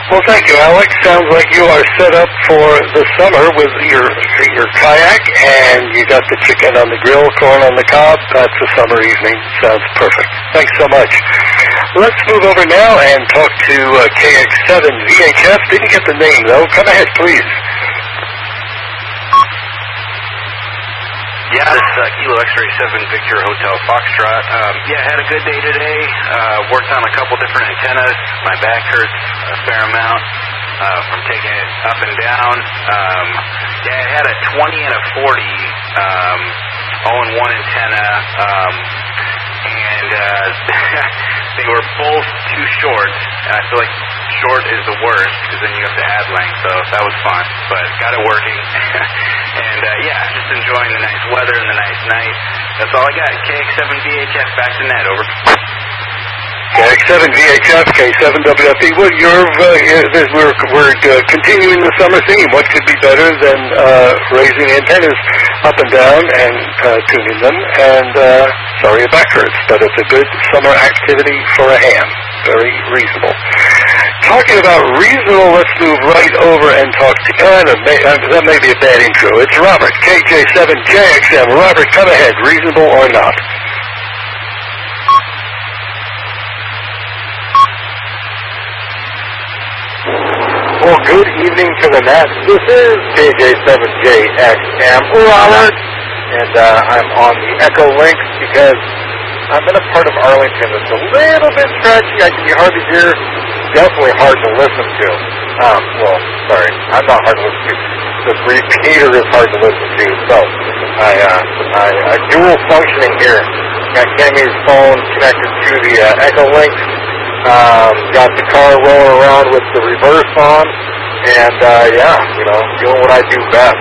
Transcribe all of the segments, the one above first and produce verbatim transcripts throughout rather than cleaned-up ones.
Well, thank you, Alex. Sounds like you are set up for the summer with your your kayak, and you got the chicken on the grill, corn on the cob. That's a summer evening. Sounds perfect. Thanks so much. Let's move over now and talk to uh, K X seven V H F. Didn't get the name, though. Come ahead, please. Yeah, this is uh, Kilo X-Ray seven Victor Hotel Foxtrot. Um, yeah, had a good day today. Uh, worked on a couple different antennas. My back hurts a fair amount uh, from taking it up and down. Um, yeah, I had a twenty and a forty um, all-in-one antenna, um, and uh, they were both too short. And I feel like short is the worst because then you have to add length, so that was fun. But got it working. And uh, yeah, just enjoying the nice weather and the nice night. That's all I got. K X seven V H F back to net. Over. K X seven V H F, K seven W F P. Well, you're, uh, we're, we're uh, continuing the summer theme. What could be better than uh, raising antennas up and down and uh, tuning them? And uh, sorry your back hurts, but it's a good summer activity for a ham. Very reasonable. Talking about reasonable, let's move right over and talk to, uh, that may be a bad intro. It's Robert, K J seven J X M. Robert, come ahead, reasonable or not? Well, good evening to the net. This is K J seven J X M, Robert, and uh, I'm on the Echo Link because I'm in a part of Arlington that's a little bit stretchy. I can be hard to hear, definitely hard to listen to. Um, well, sorry, I'm not hard to listen to. The repeater is hard to listen to, so I, uh, I, I dual functioning here. Got Cammy's phone connected to the uh, Echo Link. Um, got the car rolling around with the reverse on, and uh, yeah, you know, doing what I do best.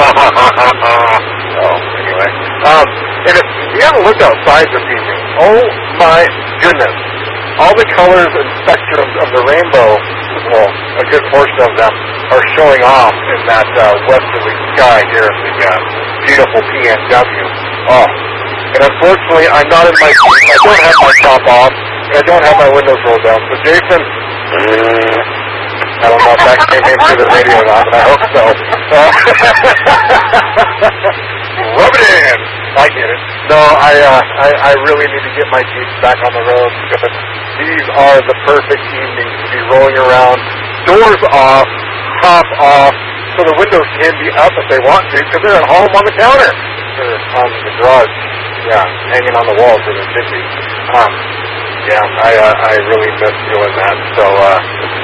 So anyway, um, and if you haven't looked outside this evening, oh my goodness, all the colors and spectrums of the rainbow, well, a good portion of them are showing off in that uh, westerly sky here in the uh, beautiful P N W. Oh, and unfortunately, I'm not in my, I don't have my top off. I don't have my windows rolled down. So, Jason, I don't know if that came in through the radio or not, but I hope so. Uh, rub it in. I get it. No, I, uh, I I really need to get my Jeep back on the road because these are the perfect evenings to be rolling around, doors off, top off, so the windows can be up if they want to because they're at home on the counter. They're on the garage, yeah, hanging on the walls where they should be. Um, Yeah, I uh, I really miss doing that. So, uh,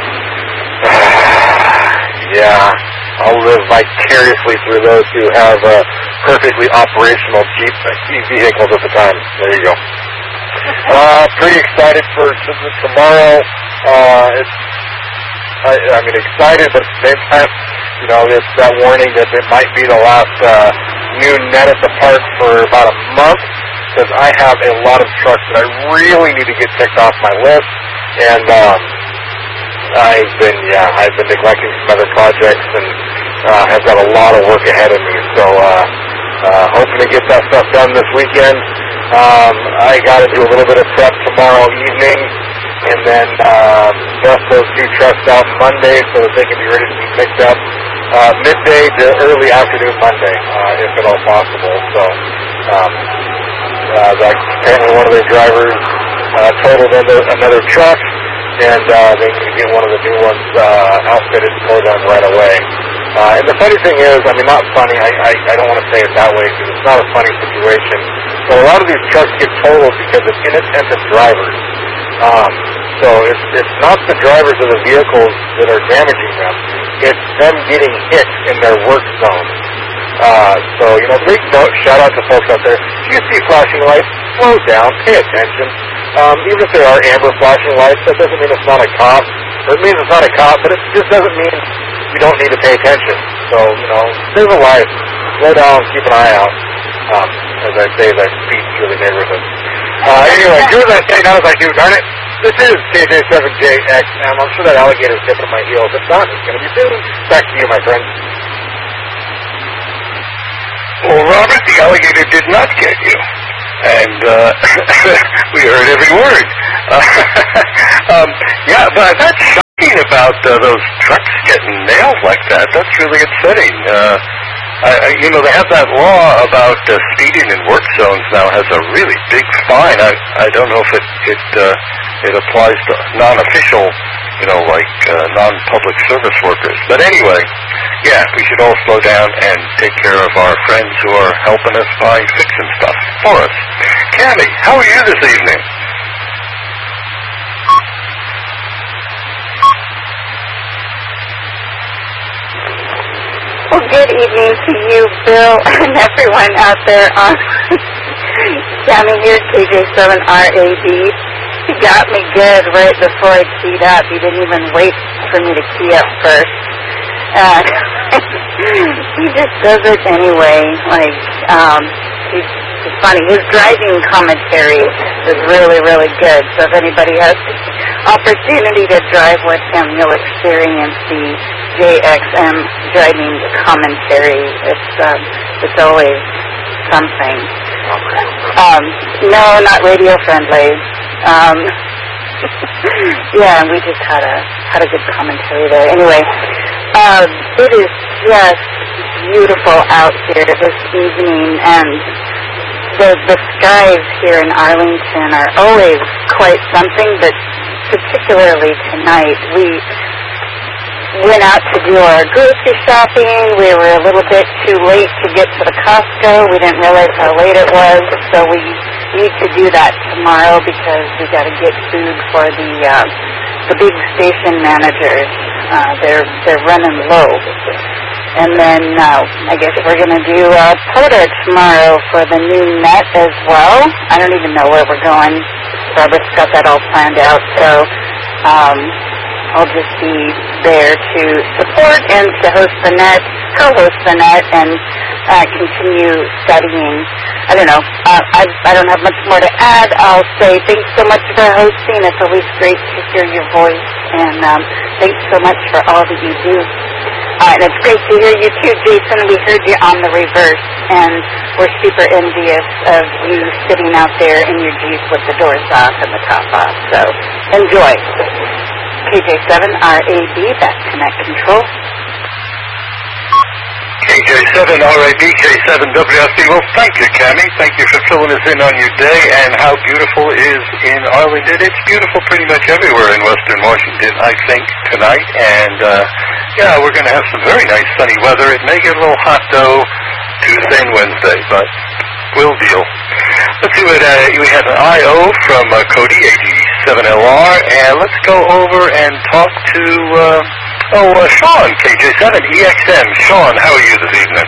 yeah, I'll live vicariously through those who have uh, perfectly operational Jeep vehicles at the time. There you go. Uh, pretty excited for t- tomorrow. Uh, it's, I, I mean, excited, but at the same time, you know, it's that warning that it might be the last uh, new net at the park for about a month. Because I have a lot of trucks that I really need to get ticked off my list, and um, I've been, yeah, I've been neglecting some other projects, and uh, have got a lot of work ahead of me. So, uh, uh, hoping to get that stuff done this weekend. Um, I got to do a little bit of prep tomorrow evening, and then uh, bust those two trucks out Monday so that they can be ready to be picked up uh, midday to early afternoon Monday, uh, if at all possible. So. Um, Uh, that apparently one of their drivers uh, totaled another, another truck, and uh, they need to get one of the new ones uh, outfitted for them right away. Uh, and the funny thing is, I mean, not funny, I, I, I don't want to say it that way because it's not a funny situation, but a lot of these trucks get totaled because of inattentive drivers. Um, so it's, it's not the drivers of the vehicles that are damaging them, it's them getting hit in their work zone. Uh, so, you know, big note, shout out to folks out there. If you see flashing lights, slow down, pay attention. Um, even if there are amber flashing lights, that doesn't mean it's not a cop. Or it means it's not a cop, but it just doesn't mean you don't need to pay attention. So, you know, save a life, slow down, keep an eye out. Um, as I say, as I speed through the neighborhood. Uh, anyway, do as I say, not as I do, darn it. This is K J seven J X M. I'm sure that alligator is dipping my heels. If not, it's going to be soon. Back to you, my friend. Well, Robert, the alligator did not get you. And uh, we heard every word. Uh, um, yeah, but that's shocking about uh, those trucks getting nailed like that. That's really upsetting. Uh, I, I, you know, they have that law about uh, speeding in work zones now has a really big fine. I I don't know if it it uh, it applies to non-official, you know, like uh, non-public service workers. But anyway, yeah, we should all slow down and take care of our friends who are helping us by fixing stuff for us. Cammy, how are you this evening? Well, good evening to you, Bill, and everyone out there on Cammy here, K J seven R A B. He got me good right before I keyed up. He didn't even wait for me to key up first. Uh, he just does it anyway. Like, um, he's, he's funny. His driving commentary is really, really good. So if anybody has the opportunity to drive with him, you'll experience the J X M driving commentary. It's um, it's always something. Um, no, not radio friendly. Um, yeah, and we just had a had a good commentary there. Anyway, um, it is just beautiful out here this evening, and the the skies here in Arlington are always quite something, but particularly tonight we went out to do our grocery shopping. We were a little bit too late to get to the Costco. We didn't realize how late it was, so we need to do that tomorrow because we got to get food for the uh, the big station managers. Uh, they're they're running low, and then uh, I guess we're going to do uh, POTA tomorrow for the new net as well. I don't even know where we're going. Robert's got that all planned out, so. Um, I'll just be there to support and to host the net, co-host the net, and uh, continue studying. I don't know. Uh, I, I don't have much more to add. I'll say thanks so much for hosting. It's always great to hear your voice, and um, thanks so much for all that you do. Uh, and it's great to hear you too, Jason. We heard you on the reverse, and we're super envious of you sitting out there in your Jeep with the doors off and the top off. So enjoy. K J seven R A B, back to net control. K J seven R A B, K seven W F B. Well, thank you, Cammy. Thank you for filling us in on your day and how beautiful it is in Arlington. It's beautiful pretty much everywhere in Western Washington, I think, tonight. And, uh, yeah, we're going to have some very nice sunny weather. It may get a little hot, though, Tuesday and Wednesday, but we'll deal. Let's see what uh, we have an I O from uh, Cody, A G seven L R, and let's go over and talk to, uh, oh, uh, Sean, K J seven E X M. Sean, how are you this evening?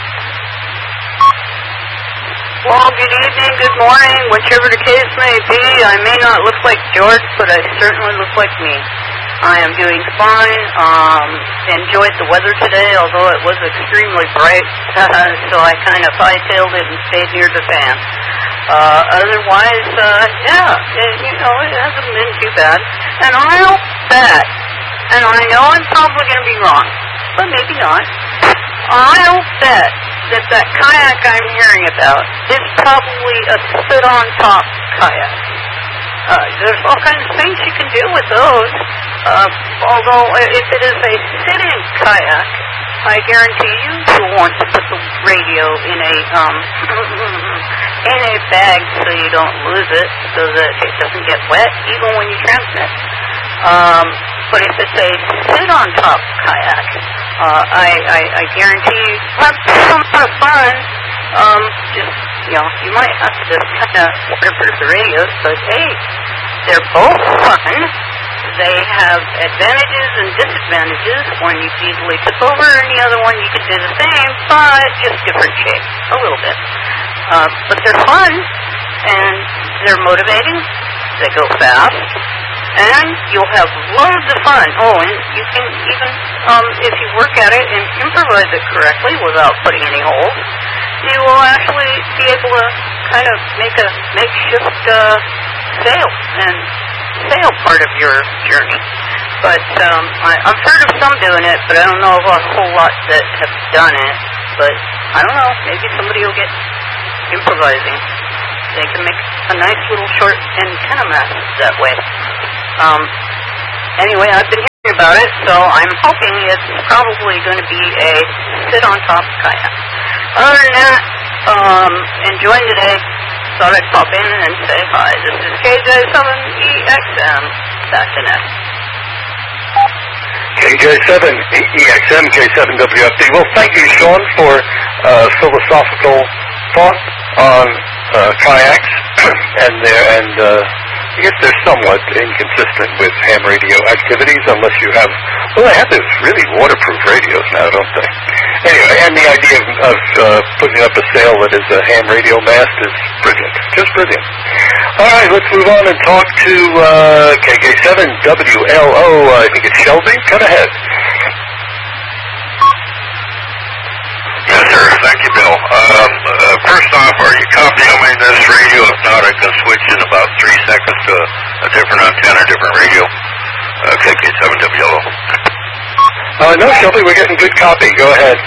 Well, good evening, good morning, whichever the case may be. I may not look like George, but I certainly look like me. I am doing fine. Um, enjoyed the weather today, although it was extremely bright, so I kind of hightailed it and stayed near the fan. Uh, otherwise, uh, yeah, it, you know, it hasn't been too bad. And I'll bet, and I know I'm probably going to be wrong, but maybe not, I'll bet that that kayak I'm hearing about is probably a sit-on-top kayak. Uh, there's all kinds of things you can do with those. Uh, although if it is a sitting kayak, I guarantee you you'll want to put the radio in a um in a bag so you don't lose it, so that it doesn't get wet even when you transmit. Um, but if it's a sit-on-top kayak, uh, I, I I guarantee you have some sort of fun. Um, just you know, you might have to just kind of waterproof the radios, but hey, they're both fun. They have advantages and disadvantages. One you can easily tip over, and the other one you can do the same, but just different shape, a little bit. Uh, but they're fun, and they're motivating. They go fast, and you'll have loads of fun. Oh, and you can even, um, if you work at it and improvise it correctly without putting any holes, you will actually be able to kind of make a makeshift uh, sail and sail part of your journey. But um, I, I've heard of some doing it, but I don't know of a whole lot that have done it. But I don't know, maybe somebody will get improvising. They can make a nice little short antenna mast that way. Um, anyway, I've been about it, so I'm hoping it's probably going to be a sit on top kayak. Other than that, um, enjoying today. Thought I'd pop in and say hi. This is K J seven E X M. Back to next. K J seven E X M, K seven W F D. Well, thank you, Sean, for uh, philosophical thought on uh, kayaks and their and. Uh, I guess they're somewhat inconsistent with ham radio activities unless you have, well, they have those really waterproof radios now, don't they? Anyway, and the idea of, of uh, putting up a sail that is a ham radio mast is brilliant, just brilliant. All right, let's move on and talk to uh, K K seven W L O, uh, I think it's Shelby. Cut ahead. Yes, sir. Thank you, Bill. Um, uh, first off, are you copying this radio? If not, I can switch in about three seconds to a, a different antenna, different radio. Uh, K K seven W L O. Uh, no, Shelby, we're getting good copy. Go ahead.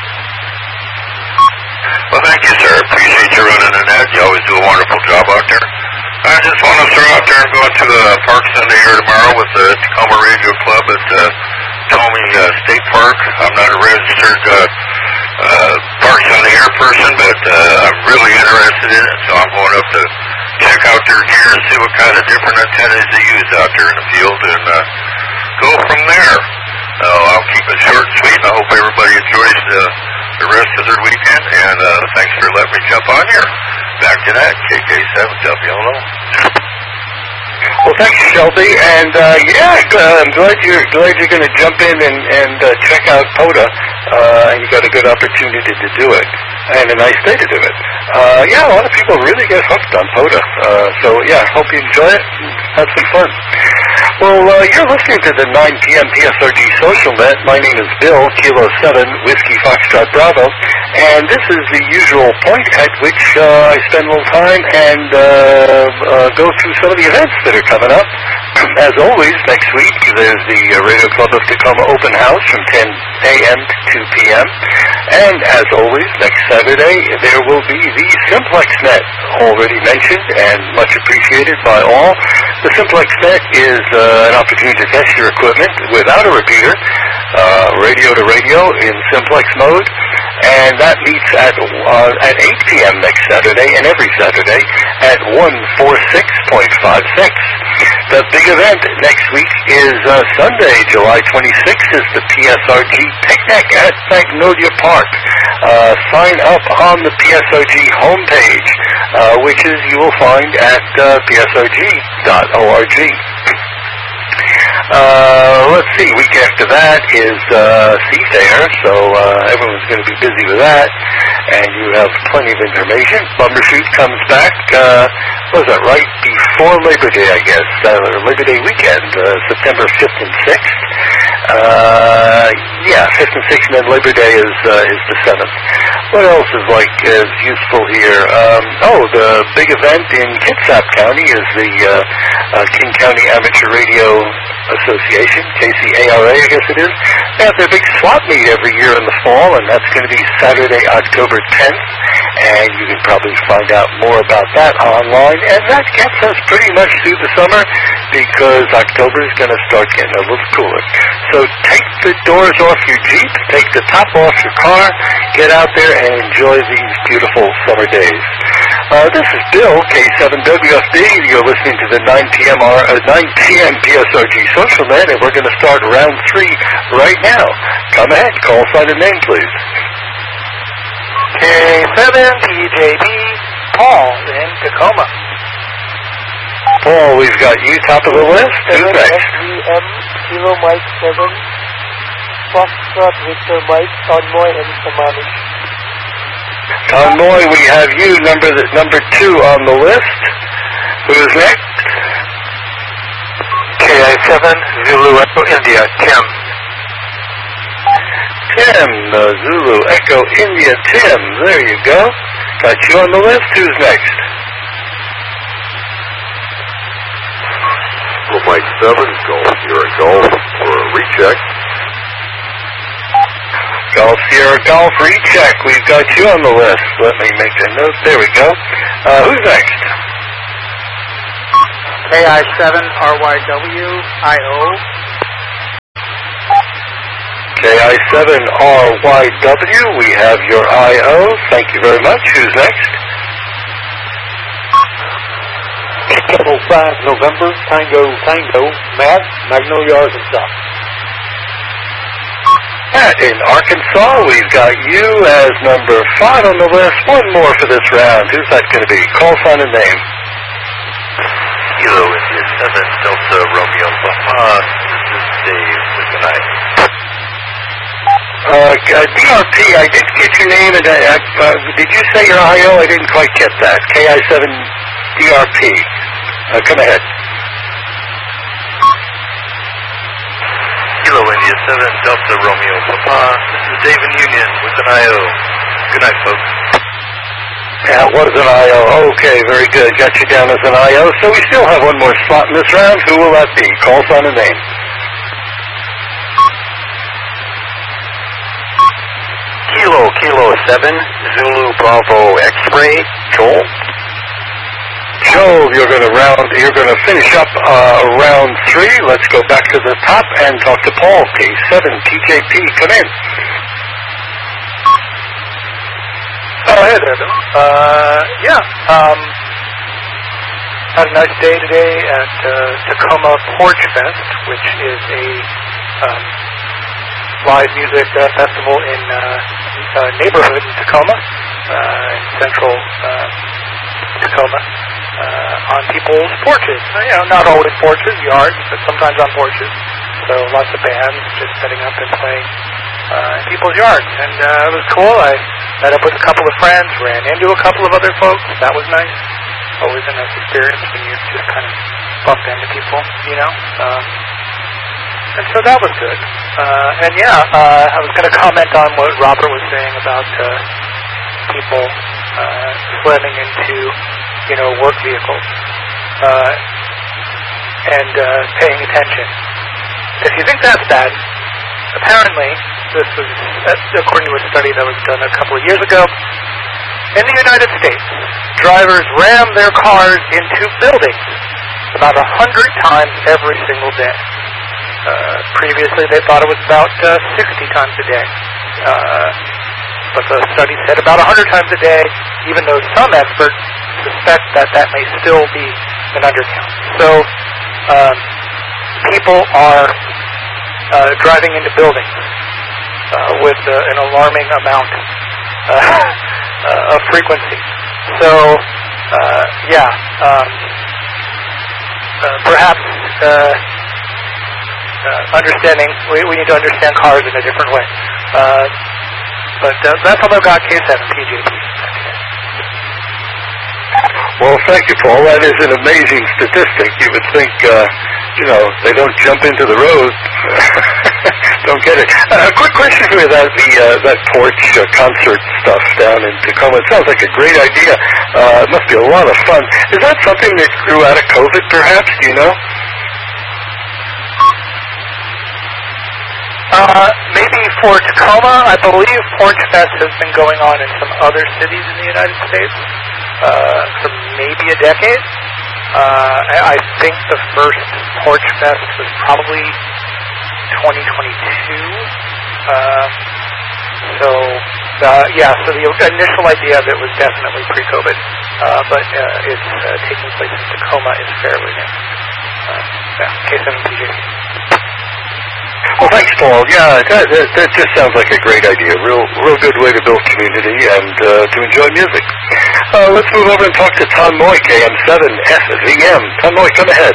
Well, thank you, sir. Appreciate you running the net. You always do a wonderful job out there. I just want to throw out there and go to the Park Sunday here tomorrow with the Tacoma Radio Club at uh, Tommy uh, State Park. I'm not a registered uh, uh, Park Sunday Air person, but uh, I'm really interested in it, so I'm going up to check out their gear and see what kind of different antennas they use out there in the field and uh, go from there. So I'll keep it short and sweet, and I hope everybody enjoys the, the rest of their weekend, and uh, thanks for letting me jump on here. Back to that, K K seven W L O. Well, thanks, Shelby, and uh, yeah, uh, I'm glad you're glad you're going to jump in and and uh, check out POTA, uh, and you got a good opportunity to do it, and a nice day to do it. Uh, yeah, a lot of people really get hooked on POTA, uh, so yeah, hope you enjoy it and have some fun. Well, uh, you're listening to the nine p.m. P S R G Social Net. My name is Bill, Kilo seven, Whiskey Foxtrot Bravo, and this is the usual point at which uh, I spend a little time and uh, uh, go through some of the events that are coming up. As always, next week there's the uh, Radio Club of Tacoma Open House from ten a.m. to two p.m. And as always, next Saturday there will be the Simplex Net, already mentioned and much appreciated by all. The Simplex Net is uh, an opportunity to test your equipment without a repeater, uh, radio to radio in simplex mode, and that meets at uh, at eight p.m. next Saturday and every Saturday at one forty-six point five six. The big event next week is uh, Sunday, July twenty-sixth, is the P S R G Picnic at Magnolia Park. Uh, sign up on the P S R G homepage, uh, which is you will find at uh, P S R G dot org. Uh, let's see, week after that is uh, Seafair, so uh, everyone's going to be busy with that, and you have plenty of information. Bumbershoot comes back, uh, what was that, right before Labor Day, I guess, uh, Labor Day weekend, uh, September fifth and sixth. Uh, yeah, fifth and sixth, and then Labor Day is uh, is the seventh. What else is like is useful here? Um, oh, the big event in Kitsap County is the uh, uh, King County Amateur Radio Association, K C A R A, I guess it is. They have their big swap meet every year in the fall, and that's going to be Saturday, October tenth. And you can probably find out more about that online. And that gets us pretty much through the summer because October is going to start getting a little cooler. So take the doors off your Jeep, take the top off your car, get out there and enjoy these beautiful summer days. Uh, this is Bill, K seven W F D. You're listening to the nine p.m. Uh, nine p.m. P S R G Social Net, and we're going to start round three right now. Come ahead, call sign and name, please. K seven T J B, Paul in Tacoma. Paul, we've got you top of the list. Who's next? S V M, Kilo Mike seven, Foxtrot Victor Mike, Conmoy and Sammamish. Conmoy, we have you, number the, number two on the list. Who's next? K I seven, Zulu Echo India, Tim. Tim, uh, Zulu Echo India, Tim. There you go. Got you on the list. Who's next? Well, Mike seven, Golf Sierra Golf for a recheck. Golf Sierra Golf recheck. We've got you on the list. Let me make a note. There we go. Uh, who's next? K I seven, R Y W I O. I seven R Y W. We have your I O. Thank you very much. Who's next? Kilo five November, Tango, Tango, Matt, Magnolia, Arkansas. Matt in Arkansas, we've got you as number five on the list. One more for this round. Who's that going to be? Call sign and name. Kilo India seven Delta Romeo Papa. This is Dave with the night. Uh, D R P, I did get your name, and uh, uh, did you say your I O? I didn't quite get that. K I seven D R P. Uh, come ahead. Kilo India seven Delta Romeo Papa. This is Dave in Union with an I O. Good night, folks. Yeah, what is an I O? Okay, very good. Got you down as an I O. So we still have one more slot in this round. Who will that be? Call sign and name. Kilo, Kilo seven, Zulu Bravo X-Ray, Joel. Joel, you're going to round. You're going to finish up uh, round three. Let's go back to the top and talk to Paul. K seven T J P, come in. Oh, hey there, Bill. Uh, yeah. Um, had a nice day today at uh, Tacoma Porch Fest, which is a um, live music uh, festival in uh, a neighborhood in Tacoma, uh, in central uh, Tacoma, uh, on people's porches. Uh, you know, not always porches, yards, but sometimes on porches. So lots of bands just setting up and playing uh, in people's yards. And uh, it was cool. I met up with a couple of friends, ran into a couple of other folks. That was nice. Always a nice experience when you just kind of bump into people, you know. Um, and so that was good. Uh, and yeah, uh, I was going to comment on what Robert was saying about uh, people uh, slamming into, you know, work vehicles uh, and uh, paying attention. If you think that's bad, apparently, this was according to a study that was done a couple of years ago, in the United States, drivers ram their cars into buildings about a hundred times every single day. Uh, previously, they thought it was about uh, sixty times a day. Uh, but the study said about a hundred times a day, even though some experts suspect that that may still be an undercount. So, um, people are uh, driving into buildings uh, with uh, an alarming amount uh, uh, of frequency. So, uh, yeah, um, uh, perhaps uh, uh, understanding, we, we need to understand cars in a different way. Uh, but uh, that's all I've got, K seven T J P. Well, thank you, Paul. That is an amazing statistic. You would think, uh, you know, they don't jump into the road. Don't get it. Uh, a quick question for you about the uh, that porch uh, concert stuff down in Tacoma. It sounds like a great idea. Uh, it must be a lot of fun. Is that something that grew out of COVID, perhaps? Do you know? Uh, maybe for Tacoma, I believe Porch Fest has been going on in some other cities in the United States uh, for maybe a decade. Uh, I, I think the first Porch Fest was probably twenty twenty-two. Uh, so, uh, yeah, so the initial idea of it was definitely pre-COVID, uh, but uh, it's uh, taking place in Tacoma is fairly new. Uh, yeah, K seven T J. Well, thanks, Paul. Yeah, that, that, that just sounds like a great idea. Real, real good way to build community and uh, to enjoy music. Uh, let's move over and talk to Tom Moy, K M seven S V M. Tom Moy, come ahead.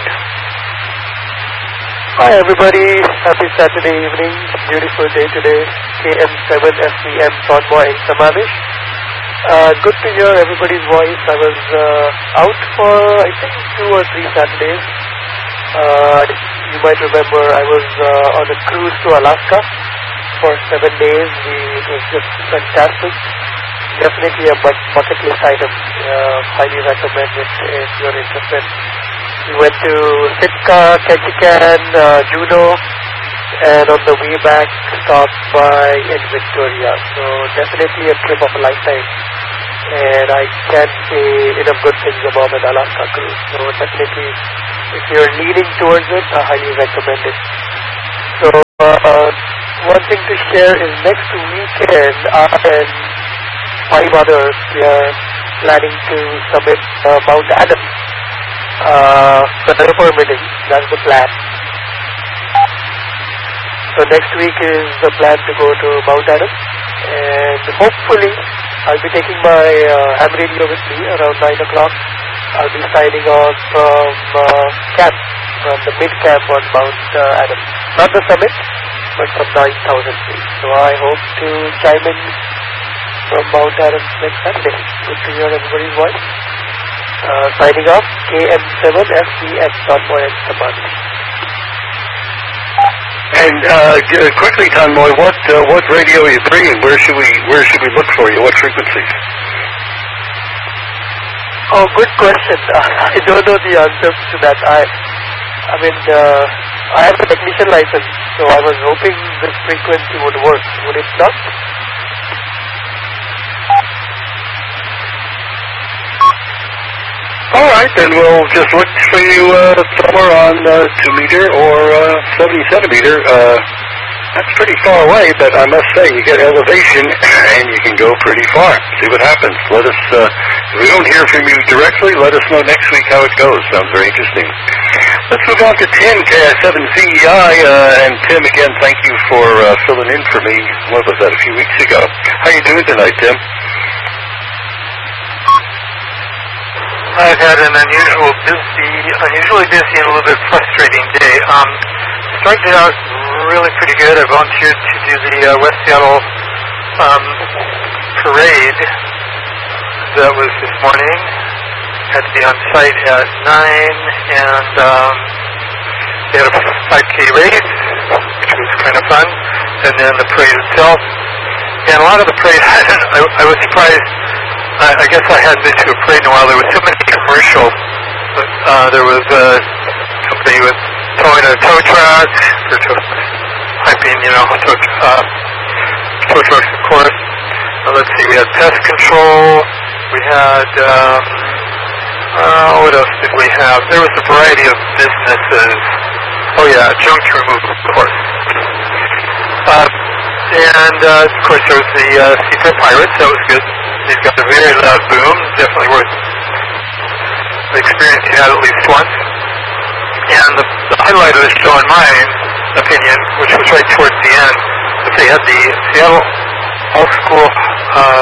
Hi, everybody. Happy Saturday evening. Beautiful day today. K M seven S V M, Tom Moy in Sammamish. Uh, good to hear everybody's voice. I was uh, out for, I think, two or three Saturdays. Uh, you might remember I was uh, on a cruise to Alaska for seven days. We, it was just fantastic. Definitely a bucket list item. Uh, highly recommend it if you're interested. We went to Sitka, Ketchikan, uh, Juneau, and on the way back stopped by in Victoria. So definitely a trip of a lifetime. And I can't say enough good things about an Alaska cruise. So definitely, if you're leaning towards it, I highly recommend it. So uh, one thing to share is next weekend, I and five others, we are planning to submit uh, Mount Adam uh, weather permitting. That's the plan. So next week is the plan to go to Mount Adam, and hopefully I'll be taking my uh, ham radio with me around nine o'clock. I'll be signing off from uh, camp, from the mid camp on Mount uh, Adam. Not the summit, but from nine thousand feet. So I hope to chime in from Mount Adam next Sunday. Good to hear everybody's voice. Uh, signing off, K M seven F C at Tanmoy and Samadhi. And uh, g- quickly, Tanmoy, what uh, what radio are you bringing? Where should we where should we look for you? What frequencies? Oh, good question. I don't know the answer to that. I, I mean, uh, I have a technician license, so I was hoping this frequency would work. Would it not? All right, then we'll just look for you uh, somewhere on uh, two meter or uh, seventy centimeter. Uh, that's pretty far away, but I must say you get elevation and you can go pretty far. See what happens. Let us. Uh, if we don't hear from you directly, let us know next week how it goes. Sounds very interesting. Let's move on to Tim, K I seven Z E I, uh, and Tim again. Thank you for uh, filling in for me. What was that? A few weeks ago. How are you doing tonight, Tim? I've had an unusual busy, unusually busy and a little bit frustrating day. Um, started out really pretty good. I volunteered to do the uh, West Seattle um, parade. That was this morning. Had to be on site at nine, and um, they had a five K race, which was kind of fun, and then the parade itself. And a lot of the parade, I, I was surprised. I, I guess I hadn't been to a parade in a while. There was so many commercials. Uh, there was uh, somebody with towing a tow truck, or tow, piping, you know, tow, uh, tow trucks, of course. Uh, let's see, we had pest control. We had, um, uh, what else did we have? There was a variety of businesses. Oh, yeah, junk removal, of course. Uh, and, uh, of course, there was the uh, Secret Pirates. That was good. He's got a very loud boom, definitely worth experiencing that at least once. And the, the highlight of the show, in my opinion, which was right towards the end, was they had the Seattle All-School uh,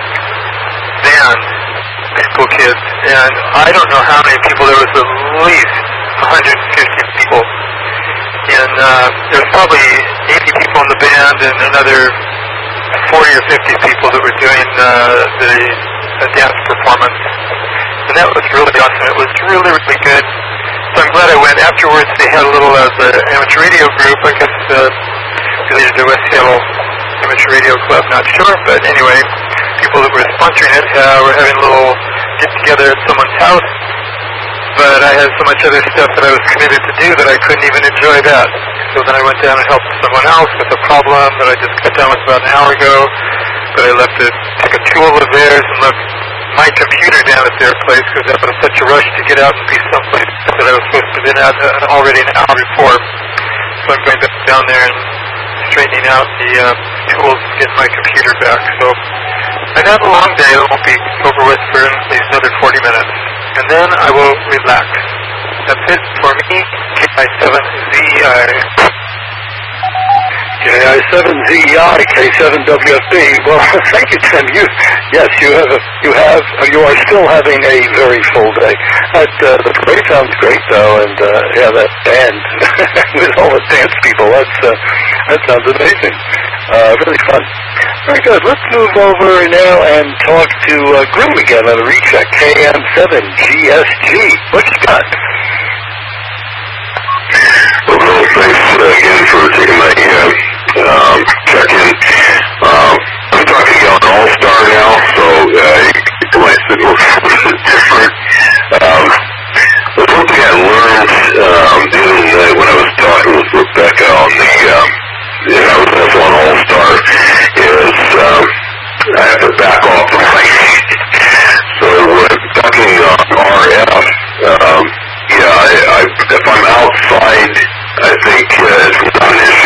band, high school kids, and I don't know how many people, there was at least one hundred fifty people. And uh, there was probably eighty people in the band and another forty or fifty people that were doing uh, the uh, dance performance. And that was really awesome. It was really, really good. So I'm glad I went. Afterwards, they had a little uh, the amateur radio group, I guess, uh, related to West Seattle Amateur Radio Club, not sure. But anyway, people that were sponsoring it uh, were having a little get-together at someone's house. But I had so much other stuff that I was committed to do that I couldn't even enjoy that. So then I went down and helped someone else with a problem that I just got done with about an hour ago. But I left to take a tool of theirs and left my computer down at their place because I was in such a rush to get out and be someplace that I was supposed to have been at uh, already an hour before. So I'm going back down there and straightening out the uh, tools to get my computer back. So I've had a long day. It won't be over with for at least another forty minutes. And then I will relax. That's it for me, K I seven Z E I. K I seven Z E I, K seven W F B. Well, thank you, Tim. You, yes, you have, a, you have, you are still having a very full day. That, uh, the parade sounds great, though, and uh, yeah, that band with all the dance people. That's uh, that sounds amazing. Uh, really fun. Very good. Let's move over now and talk to uh, Grim again on the recheck. K M seven G S G. What you got? Well, Bill, thanks uh, again for taking my uh, um, check-in. Um, I'm talking about All-Star now, so uh, my signal is different. Um, but one thing I learned um, in, uh, when I was talking with Rebecca on the um, you know, that's on All-Star is um, I have to back off the mic. So we're talking uh, R F. Um, yeah, I, I, if I'm outside, I think uh, it's not an issue.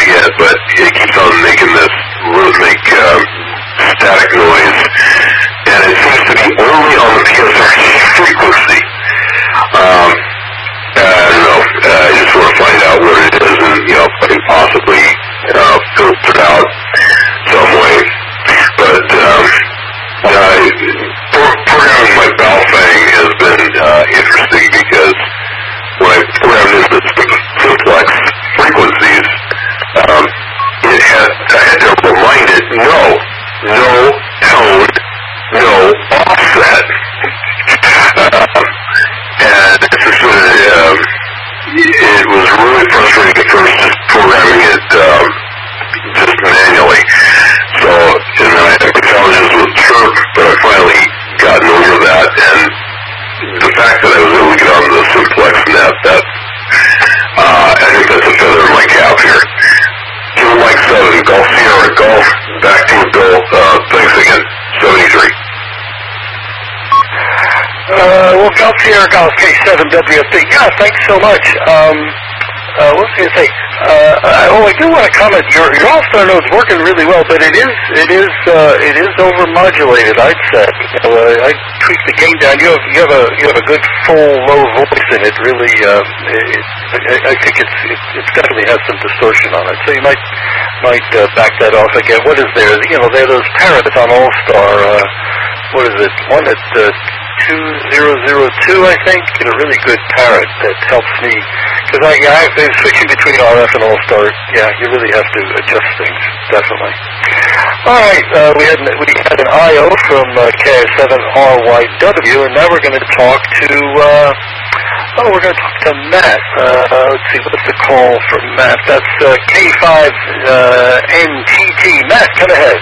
yet, but it keeps on making this rhythmic um, static noise, and it seems to be only on the P S R frequency. Um, uh, I don't know. Uh, I just want to find out what it is, and you know, if I can possibly uh, filter it out some way. But um, uh, pro- programming my Baofeng has been uh, interesting because when I programmed in the simplex frequencies, um, it had I had to remind it, no, no tone, no offset. Um, and it's just sort of, um, it was really frustrating at first just programming it um, just manually. So, and then I had challenges with chirp, but I finally gotten over that, and the fact that I was able to get on the simplex net, that, uh, I think that's a feather in my cap here. Kilo Mike seven, Golf Sierra, Golf, back to you, Bill. Uh, thanks again. seventy-three. Uh, well, Golf Sierra, Golf K seven W F D. Yeah, thanks so much. Um, uh, what was I going to say? Uh, I, oh, I do want to comment. Your, your All-Star node's working really well, but it is, it is, uh, it is over-modulated, I'd say. You know, uh, I tweaked the gain down. You have, you have a, you have a good full low voice, and it really, uh, it, I, I think it's, it, it definitely has some distortion on it. So you might, might uh, back that off again. What is there? You know, there are those parrots on All-Star. Uh, what is it? One at uh, two zero zero two, I think. You know, really good parrot that helps me because I, I, I'm switching between R F and All-Star. Yeah, you really have to adjust things, definitely. All right, uh, we had we had an I O from uh, K S seven R Y W, and now we're going to talk to. Uh, oh, we're going to talk to Matt. Uh, uh, let's see, what's the call from Matt? That's uh, K five N T T. Matt, come ahead.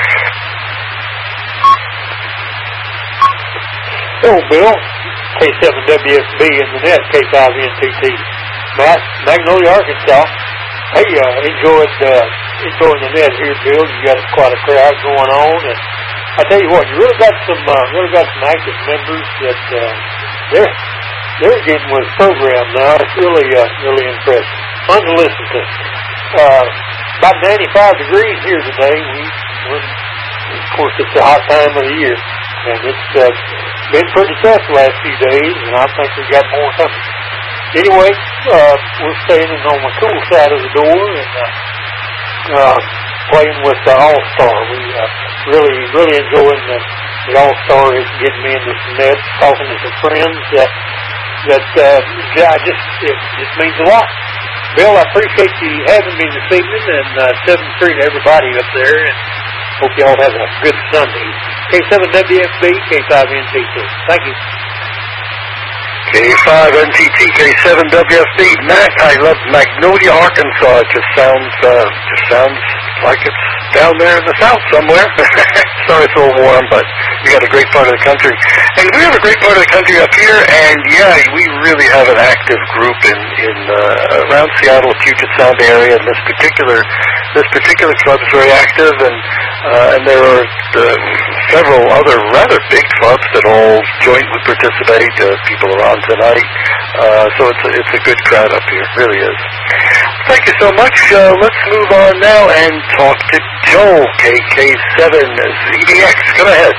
Hello, Bill. K seven W F B in the net, K five N T T. Matt, Magnolia, Arkansas. Hey, uh, enjoyed, uh, enjoying the net here, Bill. You got quite a crowd going on, and I tell you what, you really got some, uh, really got some active members that, uh, they're, they're getting with the program now. It's really, uh, really impressive. Fun to listen to. Uh, about ninety-five degrees here today. We, we're, of course, it's the hot time of the year, and it's, uh, been pretty tough the last few days, and I think we've got more coming. Anyway, uh, we're standing on the cool side of the door and uh, uh, playing with the All-Star. We uh, really, really enjoying the, the All-Star is getting me into some net, talking to some friends that that uh, yeah, just it just means a lot. Bill, I appreciate you having me this evening, and uh, seven three to everybody up there, and hope you all have a good Sunday. K seven W F B, K five N T T. Thank you. K five N T T, K seven W F B. Matt, I love Magnolia, Arkansas. It just sounds, uh, just sounds like it's down there in the south somewhere. Sorry it's a little warm, but you got a great part of the country. And we have a great part of the country up here, and yeah, we really have an active group in, in uh, around Seattle, Puget Sound area, and this particular, this particular club is very active, and, uh, and there are uh, several other rather big clubs that all jointly participate, uh, people around tonight. Uh, so it's a, it's a good crowd up here. It really is. Thank you so much. Uh, let's move on now and talk to Joel, K K seven Z D X. Come ahead.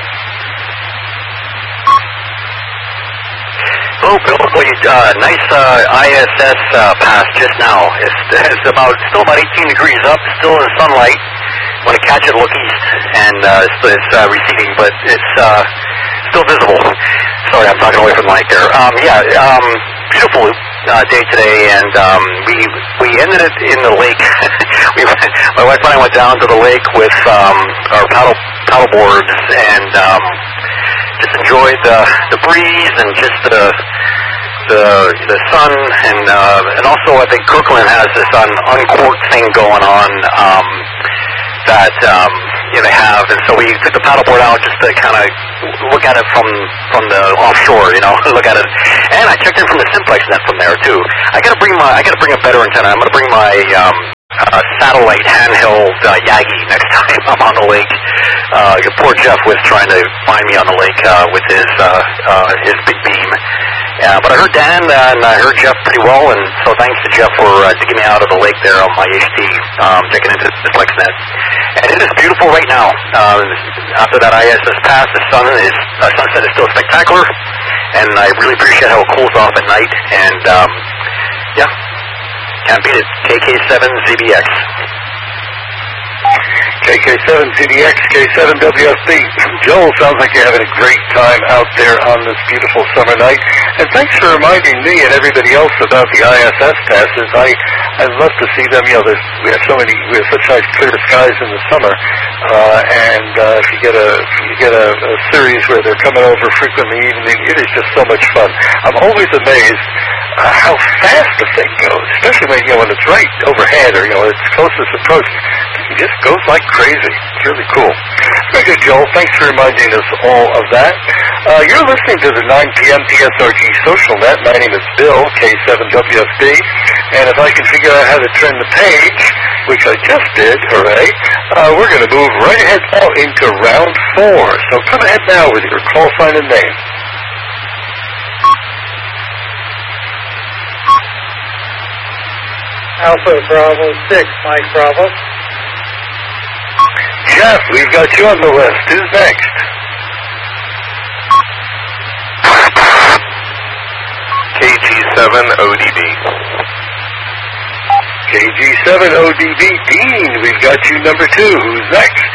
Hello, Bill. Well, you, uh, nice uh, I S S uh, pass just now. It's, it's about still about eighteen degrees up, still in the sunlight. Want to catch it, look east, and uh, it's, it's uh, receding, but it's uh, still visible. Sorry, I'm talking away from the mic there. Um, yeah, um, beautiful uh, day today, and um, we we ended it in the lake. we, my wife and I went down to the lake with um, our paddle paddle boards and um, just enjoyed the the breeze and just the the the sun, and uh, and also I think Kirkland has this un, uncorked thing going on. Um, that um, you know, they have, and so we took the paddleboard out just to kind of look at it from from the offshore, you know, look at it, and I checked in from the simplex net from there too. I got to bring my, I got to bring a better antenna. I'm going to bring my um, uh, satellite handheld uh, Yagi next time I'm on the lake. Uh, poor Jeff was trying to find me on the lake uh, with his uh, uh, his big beam. Uh, but I heard Dan uh, and I heard Jeff pretty well, and so thanks to Jeff for uh, digging me out of the lake there on my H T, um, checking into the FlexNet. And it is beautiful right now. Uh, after that I S S pass, the sun is, uh, sunset is still spectacular, and I really appreciate how it cools off at night, and um, yeah, can't beat it. K K seven Z B X. K K seven Z D X, K seven W S B. Joel, sounds like you're having a great time out there on this beautiful summer night. And thanks for reminding me and everybody else about the I S S passes. I I love to see them. You know, there's, we have so many, we have such nice clear skies in the summer. Uh, and uh, if you get a if you get a, a series where they're coming over frequently, even it is just so much fun. I'm always amazed uh, how fast the thing goes, especially when you know when it's right overhead or you know its closest approach. It just goes like crazy. It's really cool. Very good, Joel. Thanks for reminding us all of that. Uh, you're listening to the nine p.m. P S R G Social Net. My name is Bill, K seven W S B. And if I can figure out how to turn the page, which I just did, hooray, uh, we're going to move right ahead now into round four. So come ahead now with your call sign and name. Alpha Bravo six, Mike Bravo. Jeff, we've got you on the list. Who's next? K G seven O D B. K G seven O D B. Dean, we've got you number two. Who's next?